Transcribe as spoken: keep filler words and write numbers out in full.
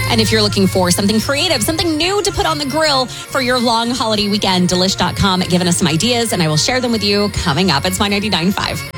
And if you're looking for something creative, something new to put on the grill for your long holiday weekend, delish dot com giving us some ideas, and I will share them with you coming up. It's my ninety-nine point five.